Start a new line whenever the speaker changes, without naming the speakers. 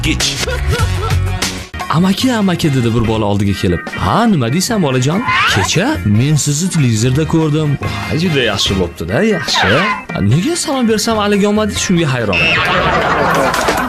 Gech.
Amaki dedi bir bola oldiga kelib. Ha, nima deysan bolajon? Kecha men sizni televizorda ko'rdim. Ha, juda yaxshi bo'pti-da, yaxshi. Nega salom bersam haligi olmadi, shunga hayron.